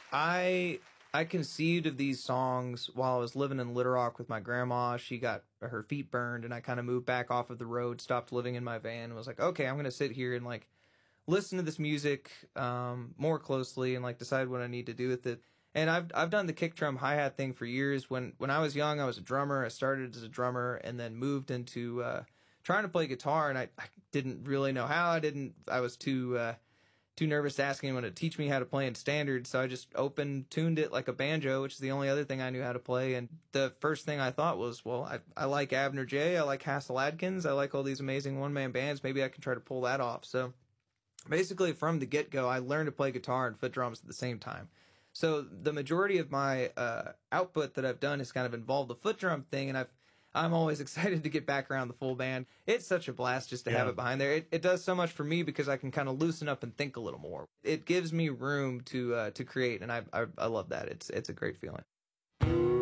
I I conceived of these songs while I was living in Little Rock with my grandma. She got her feet burned, and I kind of moved back off of the road, stopped living in my van, and was like, okay, I'm gonna sit here and like listen to this music more closely and like decide what I need to do with it. And I've done the kick drum hi hat thing for years. When I was young, I was a drummer. I started as a drummer and then moved into trying to play guitar, and I didn't really know how. I was too nervous to ask anyone to teach me how to play in standard, so I just tuned it like a banjo, which is the only other thing I knew how to play. And the first thing I thought was, well, I like Abner J, I like Hassel Adkins, I like all these amazing one-man bands, maybe I can try to pull that off. So basically from the get-go, I learned to play guitar and foot drums at the same time. So the majority of my output that I've done has kind of involved the foot drum thing, and I'm always excited to get back around the full band. It's such a blast just to have it behind there. It does so much for me because I can kind of loosen up and think a little more. It gives me room to create, and I love that. It's a great feeling.